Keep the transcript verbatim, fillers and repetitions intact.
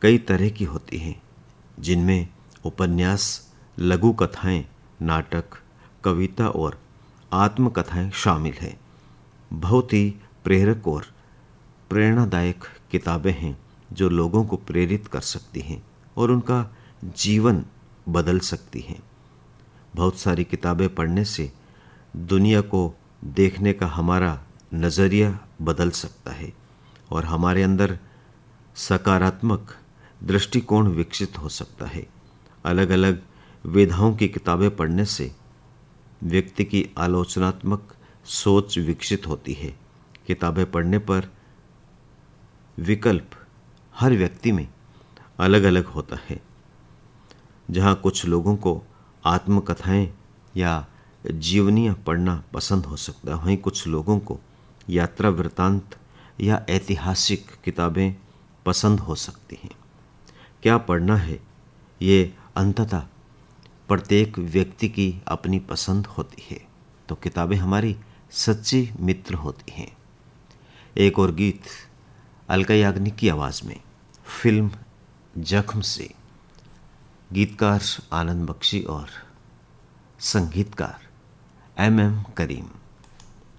कई तरह की होती हैं, जिनमें उपन्यास, लघु कथाएं, नाटक, कविता और आत्मकथाएं शामिल हैं। बहुत ही प्रेरक और प्रेरणादायक किताबें हैं जो लोगों को प्रेरित कर सकती हैं और उनका जीवन बदल सकती हैं। बहुत सारी किताबें पढ़ने से दुनिया को देखने का हमारा नज़रिया बदल सकता है और हमारे अंदर सकारात्मक दृष्टिकोण विकसित हो सकता है। अलग अलग विधाओं की किताबें पढ़ने से व्यक्ति की आलोचनात्मक सोच विकसित होती है। किताबें पढ़ने पर विकल्प हर व्यक्ति में अलग अलग होता है। जहाँ कुछ लोगों को आत्मकथाएं या जीवनियाँ पढ़ना पसंद हो सकता है, वहीं कुछ लोगों को यात्रा वृत्तांत या ऐतिहासिक किताबें पसंद हो सकती हैं। क्या पढ़ना है, ये अंततः प्रत्येक व्यक्ति की अपनी पसंद होती है। तो किताबें हमारी सच्ची मित्र होती हैं। एक और गीत अलका याग्निक की आवाज़ में, फिल्म जख्म से, गीतकार आनंद बख्शी और संगीतकार एम एम करीम।